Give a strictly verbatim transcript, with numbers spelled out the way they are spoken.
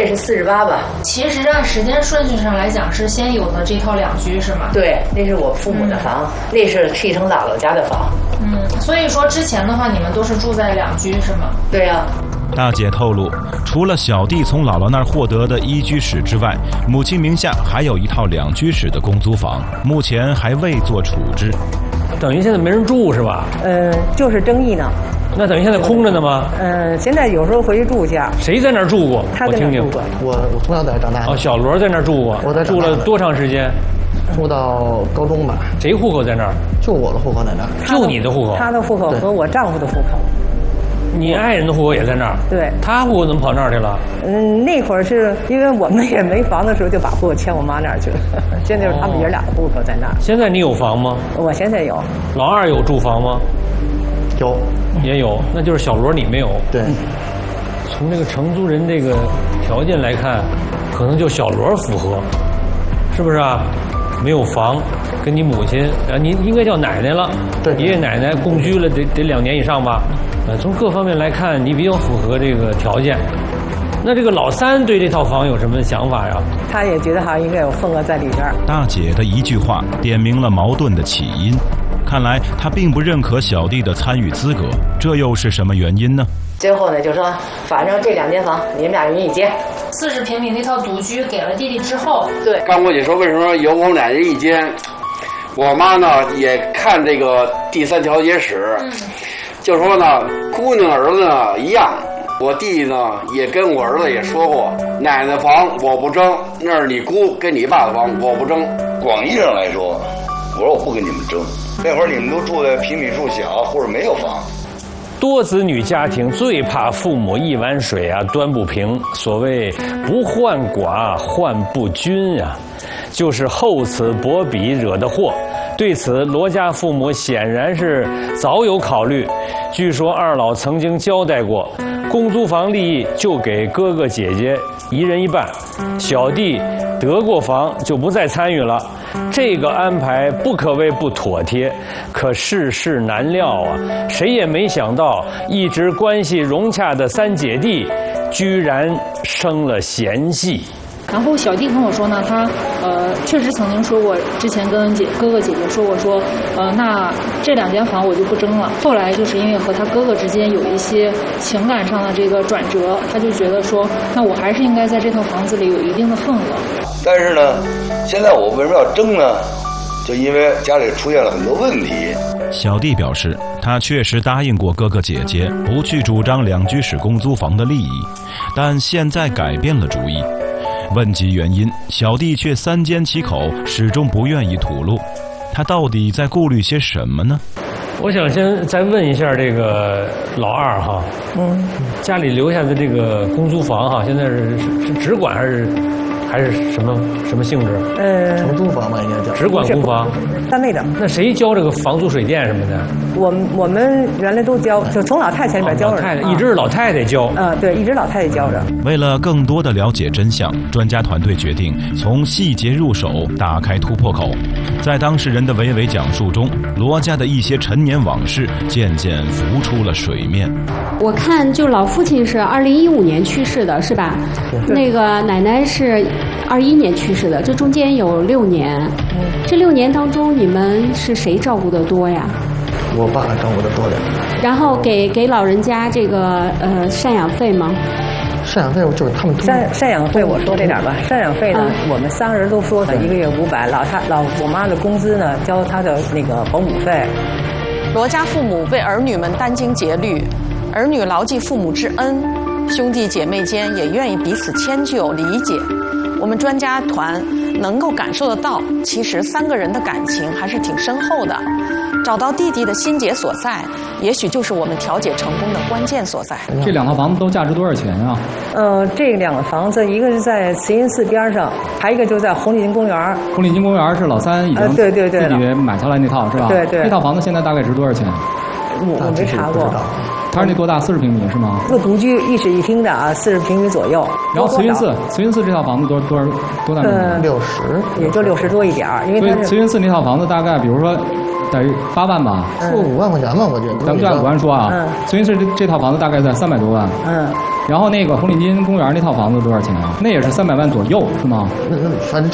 这是四十八吧。 其实按时间顺序上来讲，是先有的这套两居是吗？ 对，那是我父母的房，嗯、那是继承姥姥家的房。 嗯，所以说之前的话，你们都是住在两居是吗？ 对呀、啊。 大姐透露，除了小弟从姥姥那儿获得的一居室之外，母亲名下还有一套两居室的公租房，目前还未做处置。 等于现在没人住是吧？ 嗯、呃，就是争议呢。 那等于现在空着呢吗？ 嗯、呃，现在有时候回去住一下。 谁在那儿住过？ 他在那儿住过。 我我从小在这长大。 哦，小罗在那儿住过。 我在住了多长时间？ 住到高中吧。 谁户口在那儿？ 就我的户口在那儿。 就你的户口？ 他的户口和我丈夫的户口。 你爱人的户口也在那儿？ 对。 他户口怎么跑那儿去了？ 嗯，那会儿是因为我们也没房的时候，就把户口迁我妈那儿去了。现在就是他们爷俩的户口在那儿。 现在你有房吗？ 我现在有。 老二有住房吗？ 有， 也有。那就是小罗你没有。 对。 从这个承租人这个条件来看，可能就小罗符合，是不是啊？没有房，跟你母亲，啊，你应该叫奶奶了， 对， 爷爷奶奶共居了得得两年以上吧？呃，从各方面来看，你比较符合这个条件。那这个老三对这套房有什么想法呀？ 他也觉得好像应该有份额在里边。 大姐的一句话点明了矛盾的起因，看来她并不认可小弟的参与资格，这又是什么原因呢？ 最后呢，就说反正这两间房你们俩人一间。 四十平米那套独居给了弟弟之后， 对， 刚过去说为什么有我们俩人一间？我妈呢也看这个第三调解室，嗯，就说呢，姑娘儿子呢一样。我弟呢也跟我儿子也说过，奶奶房我不争，那是你姑跟你爸的房我不争。 广义上来说，我说我不跟你们争。那会儿你们都住在平米数小或者没有房。 多子女家庭最怕父母一碗水啊端不平，所谓不患寡患不均啊，就是厚此薄彼惹的祸。对此，罗家父母显然是早有考虑。据说二老曾经交代过，公租房利益就给哥哥姐姐一人一半，小弟得过房就不再参与了。这个安排不可谓不妥帖，可世事难料啊！谁也没想到，一直关系融洽的三姐弟，居然生了嫌隙。 然后小弟跟我说呢，他呃确实曾经说过，之前跟姐哥哥姐姐说过说，呃那这两间房我就不争了。后来就是因为和他哥哥之间有一些情感上的这个转折，他就觉得说，那我还是应该在这套房子里有一定的份额。 但是呢，现在我为什么要争呢？就因为家里出现了很多问题。 小弟表示，他确实答应过哥哥姐姐不去主张两居室公租房的利益，但现在改变了主意。问及原因，小弟却三缄其口，始终不愿意吐露。他到底在顾虑些什么呢？ 我想先再问一下这个老二哈，嗯，家里留下的这个公租房哈，现在是是只管还是还是什么什么性质？ 呃， 承租房吧，应该叫只管公房。 单位的。 那谁交这个房租水电什么的？ 我们我们原来都交，就从老太太里边交着。 老太太一直是老太太交。 啊、呃，对，一直老太太交着。 为了更多的了解真相，专家团队决定从细节入手，打开突破口。在当事人的娓娓讲述中，罗家的一些陈年往事渐渐浮出了水面。 我看就老父亲是二零一五年去世的，是吧？那个奶奶是二一年去世的，这中间有六年。嗯、这六年当中，你们是谁照顾得多呀？ 我爸照顾得多点。 然后给给老人家这个呃赡养费吗？ 赡养费就是他们赡赡养费，我说这点吧。赡养费呢，嗯、我们三个人都说是一个月五百，老他老我妈的工资呢，交她的那个保姆费。 罗家父母为儿女们殚精竭虑，儿女牢记父母之恩，兄弟姐妹间也愿意彼此迁就理解。我们专家团能够感受得到，其实三个人的感情还是挺深厚的。找到弟弟的心结所在，也许就是我们调解成功的关键所在。 这两套房子都价值多少钱啊？ 呃，这两个房子，一个是在慈云寺边上，还有一个就在红丽金公园。 红丽金公园是老三已经、呃、 对对对自己买下来那套是吧？ 对对。 那套房子现在大概值多少钱？ 我我没查过。 它是那多大？四十平米是吗？ 一个独居一室一厅的啊，四十平米左右。 然后慈云寺，慈云寺这套房子多多少多大？ 呃， 六十， 也就六十多一点儿。因为所以慈云寺那套房子大概，比如说，等于八万吧， 付五万块钱吧，我觉得。 咱们就按五万说啊，嗯，慈云寺这这套房子大概在三百多万。 嗯。 然后那个红领巾公园那套房子多少钱啊？那也是三百万左右，是吗？ 那那反正